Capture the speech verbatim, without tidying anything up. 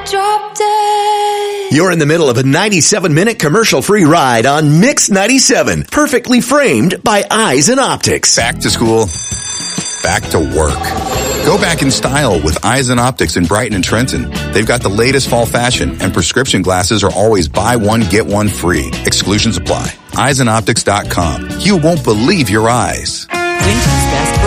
drop dead. You're in the middle of a ninety-seven minute commercial-free ride on Mix ninety-seven, perfectly framed by Eyes and Optics. Back to school, back to work. Go back in style with Eyes and Optics in Brighton and Trenton. They've got the latest fall fashion, and prescription glasses are always buy one, get one free. Exclusions apply. eyes and optics dot com. You won't believe your eyes. Winter's best